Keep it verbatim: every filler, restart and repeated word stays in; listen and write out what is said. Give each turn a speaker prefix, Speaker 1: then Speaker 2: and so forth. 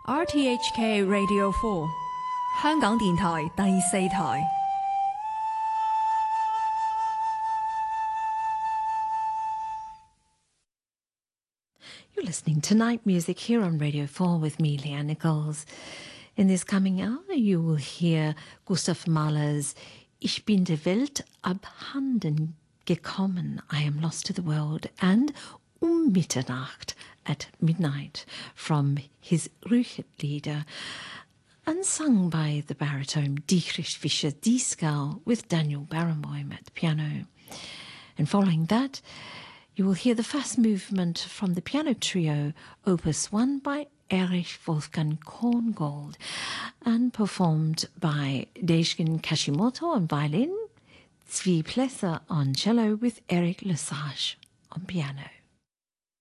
Speaker 1: R T H K Radio four 香港電台第四台。
Speaker 2: You're listening to Night Music here on Radio four with me, Leanne Nichols. In this coming hour, you will hear Gustav Mahler's Ich bin der Welt abhanden gekommen, I am lost to the world, and Um Mitternacht, at midnight, from his Rüchet-Lieder, and sung by the baritone Dietrich Fischer-Dieskau with Daniel Barenboim at the piano. And following that, you will hear the first movement from the piano trio, Opus one by Erich Wolfgang Korngold, and performed by Dezhgen Kashimoto on violin, Zvi Plesser on cello with Eric Lesage on piano.